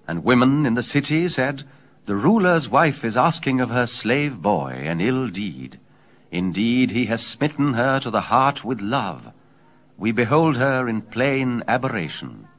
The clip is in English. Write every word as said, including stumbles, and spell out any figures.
And women in the city said, "The ruler's wife is asking of her slave boy an ill deed. Indeed, he has smitten her to the heart with love. We behold her in plain aberration."